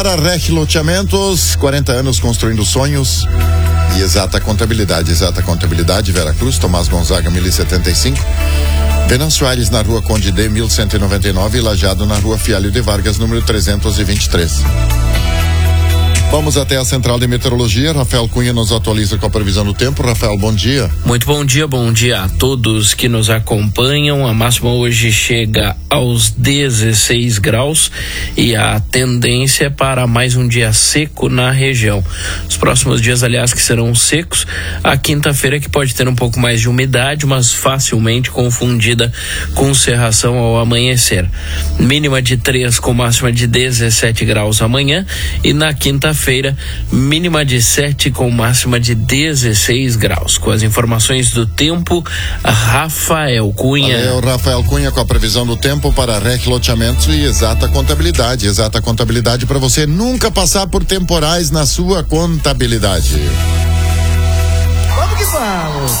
Para REC Loteamentos, 40 anos construindo sonhos e Exata Contabilidade. Exata Contabilidade, Vera Cruz, Tomás Gonzaga, 1075. Venâncio Aires na rua Conde D, 1199 e Lajeado na rua Fialho de Vargas, número 323. Vamos até a Central de Meteorologia. Rafael Cunha nos atualiza com a previsão do tempo. Rafael, bom dia. Muito bom dia a todos que nos acompanham. A máxima hoje chega aos 16 graus e a tendência é para mais um dia seco na região. Os próximos dias, aliás, que serão secos. A quinta-feira que pode ter um pouco mais de umidade, mas facilmente confundida com cerração ao amanhecer. Mínima de 3 com máxima de 17 graus amanhã e na quinta-feira mínima de 7 com máxima de 16 graus. Com as informações do tempo, Rafael Cunha. Valeu, Rafael Cunha, com a previsão do tempo para REC Loteamentos e Exata Contabilidade. Exata Contabilidade para você nunca passar por temporais na sua contabilidade. Vamos que vamos!